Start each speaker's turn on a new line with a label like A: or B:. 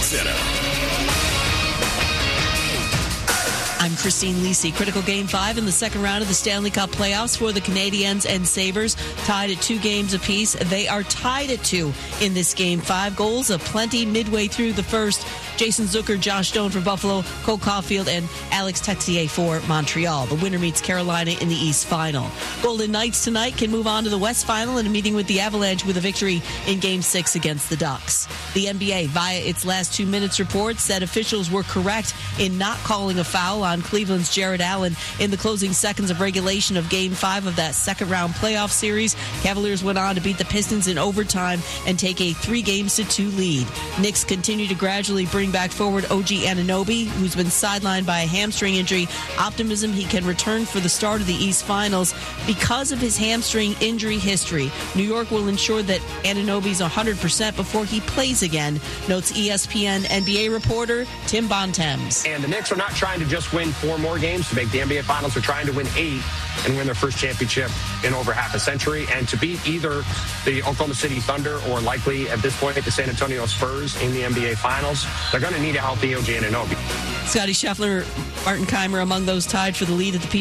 A: Center.
B: I'm Christine Lisi. Critical Game 5 in the second round of the Stanley Cup playoffs for the Canadiens and Sabres, tied at 2 games apiece. They are tied at 2 in this Game 5. Goals aplenty midway through the first. Jason Zucker, Josh Stone for Buffalo, Cole Caulfield, and Alex Texier for Montreal. The winner meets Carolina in the East Final. Golden Knights tonight can move on to the West Final in a meeting with the Avalanche with a victory in Game 6 against the Ducks. The NBA, via its last 2 minutes report, said officials were correct in not calling a foul on Cleveland's Jared Allen in the closing seconds of regulation of Game 5 of that second-round playoff series. Cavaliers went on to beat the Pistons in overtime and take a 3-2 lead. Knicks continue to gradually bring back forward OG Anunoby, who's been sidelined by a hamstring injury. Optimism he can return for the start of the East Finals because of his hamstring injury history. New York will ensure that Anunoby's 100% before he plays again, notes ESPN NBA reporter Tim Bontemps.
C: And the Knicks are not trying to just win 4 more games to make the NBA Finals. They're trying to win 8 and win their first championship in over half a century, and to beat either the Oklahoma City Thunder or likely at this point the San Antonio Spurs in the NBA Finals, they're going to need a healthy OG Anunoby.
B: Scottie Scheffler, Martin Keimer among those tied for the lead at the